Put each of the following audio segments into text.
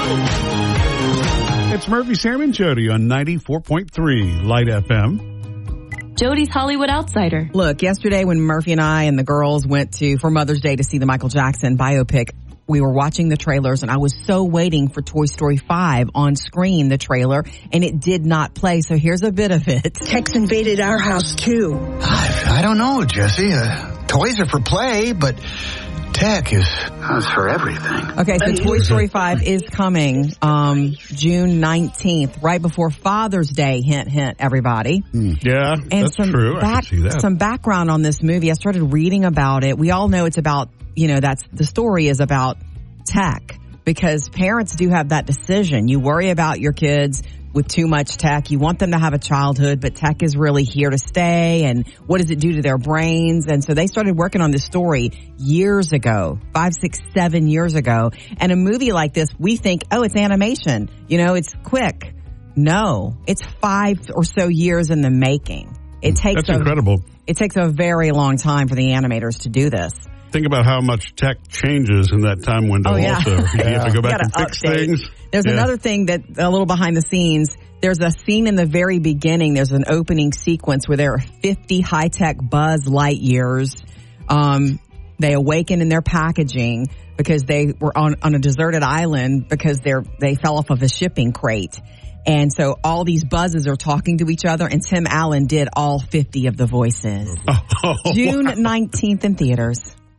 It's Murphy, Sam, and Jody on 94.3 Light FM. Jody's Hollywood Outsider. Look, yesterday when Murphy and I and the girls went for Mother's Day to see the Michael Jackson biopic, we were watching the trailers and I was so waiting for Toy Story 5 on screen, the trailer, and it did not play. So here's a bit of it. Tech's invaded our house too. I don't know, Jesse. Toys are for play, but tech is for everything. Okay, so Toy Story 5 is coming June 19th, right before Father's Day. Hint, hint, everybody. Yeah, and that's true. I can see that. Some background on this movie. I started reading about it. We all know it's about, that's the story is about tech because parents do have that decision. You worry about your kids with too much tech. You want them to have a childhood, but tech is really here to stay. And what does it do to their brains? And so they started working on this story years ago, 5, 6, 7 years ago. And a movie like this, we think, oh, it's animation. It's quick. No, it's 5 or so years in the making. That's incredible. It takes a very long time for the animators to do this. Think about how much tech changes in that time window also. You have to go back and fix things. There's another thing that, a little behind the scenes, there's a scene in the very beginning, there's an opening sequence where there are 50 high-tech Buzz Lightyears. They awaken in their packaging because they were on a deserted island because they fell off of a shipping crate. And so all these Buzzes are talking to each other, and Tim Allen did all 50 of the voices. June 19th in theaters.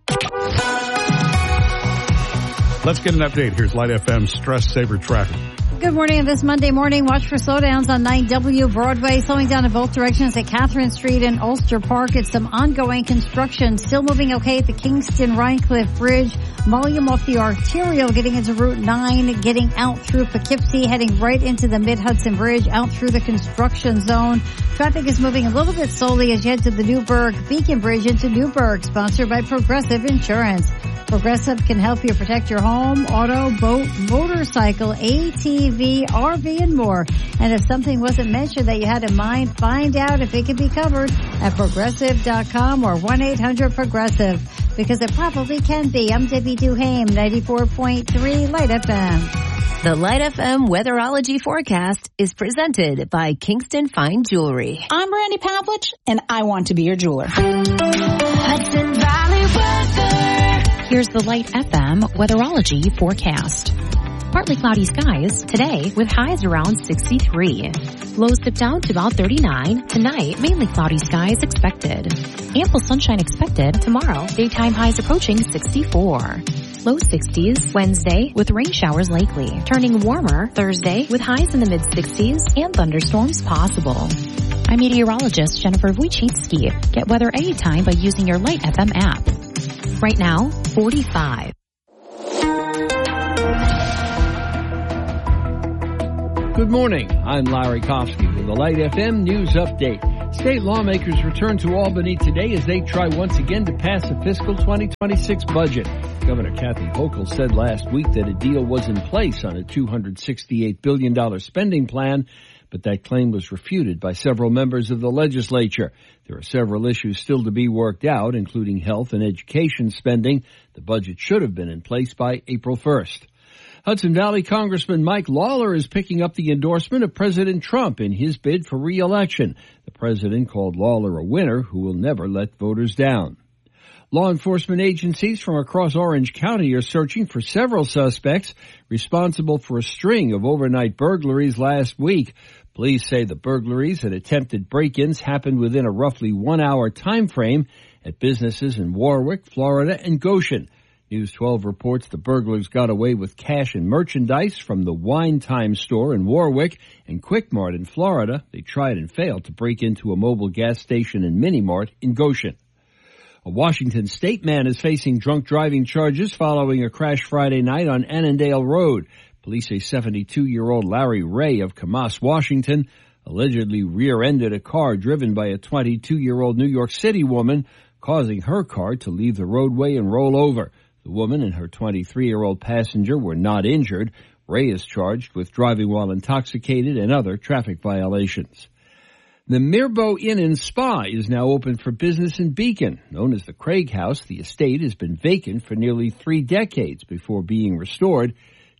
Let's get an update. Here's Light FM Stress Saver Traffic. Good morning. This Monday morning, watch for slowdowns on 9W Broadway, slowing down in both directions at Catherine Street and Ulster Park. It's some ongoing construction. Still moving okay at the Kingston-Rhinecliff Bridge. Volume off the arterial getting into Route 9, getting out through Poughkeepsie, heading right into the Mid-Hudson Bridge, out through the construction zone. Traffic is moving a little bit slowly as you head to the Newburgh Beacon Bridge into Newburgh, sponsored by Progressive Insurance. Progressive can help you protect your home, auto, boat, motorcycle, ATV, RV, and more. And if something wasn't mentioned that you had in mind, find out if it can be covered at Progressive.com or 1-800-PROGRESSIVE, because it probably can be. I'm Debbie Duhame, 94.3 Light FM. The Light FM Weatherology Forecast is presented by Kingston Fine Jewelry. I'm Brandy Pavlich, and I want to be your jeweler. Hudson Valley Weather. Here's the Light FM Weatherology Forecast. Partly cloudy skies today with highs around 63. Lows dip down to about 39. Tonight, mainly cloudy skies expected. Ample sunshine expected tomorrow. Daytime highs approaching 64. Low 60s Wednesday with rain showers likely. Turning warmer Thursday with highs in the mid-60s and thunderstorms possible. I'm meteorologist Jennifer Wojcicki. Get weather anytime by using your Light FM app. Right now, 45. Good morning. I'm Larry Kofsky with the Light FM News Update. State lawmakers return to Albany today as they try once again to pass a fiscal 2026 budget. Governor Kathy Hochul said last week that a deal was in place on a $268 billion spending plan, but that claim was refuted by several members of the legislature. There are several issues still to be worked out, including health and education spending. The budget should have been in place by April 1st. Hudson Valley Congressman Mike Lawler is picking up the endorsement of President Trump in his bid for re-election. The president called Lawler a winner who will never let voters down. Law enforcement agencies from across Orange County are searching for several suspects responsible for a string of overnight burglaries last week. Police say the burglaries and attempted break-ins happened within a roughly 1-hour time frame at businesses in Warwick, Florida, and Goshen. News 12 reports the burglars got away with cash and merchandise from the Wine Time store in Warwick and Quick Mart in Florida. They tried and failed to break into a mobile gas station and Mini Mart in Goshen. A Washington State man is facing drunk driving charges following a crash Friday night on Annandale Road. Police say 72-year-old Larry Ray of Camas, Washington, allegedly rear-ended a car driven by a 22-year-old New York City woman, causing her car to leave the roadway and roll over. The woman and her 23-year-old passenger were not injured. Ray is charged with driving while intoxicated and other traffic violations. The Mirbeau Inn and Spa is now open for business in Beacon. Known as the Craig House, the estate has been vacant for nearly 3 decades before being restored.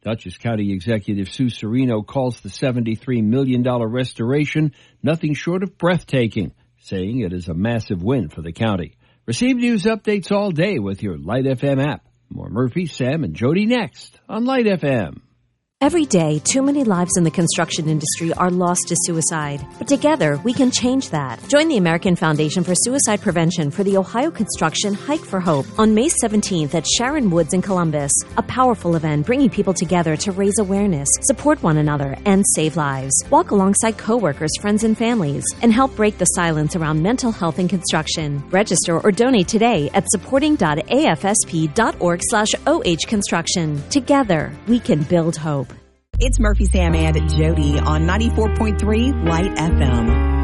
Dutchess County Executive Sue Serino calls the $73 million restoration nothing short of breathtaking, saying it is a massive win for the county. Receive news updates all day with your Light FM app. More Murphy, Sam, and Jody next on Light FM. Every day, too many lives in the construction industry are lost to suicide. But together, we can change that. Join the American Foundation for Suicide Prevention for the Ohio Construction Hike for Hope on May 17th at Sharon Woods in Columbus. A powerful event bringing people together to raise awareness, support one another, and save lives. Walk alongside coworkers, friends, and families, and help break the silence around mental health in construction. Register or donate today at supporting.afsp.org/OH Construction. Together, we can build hope. It's Murphy, Sam, and Jody on 94.3 Light FM.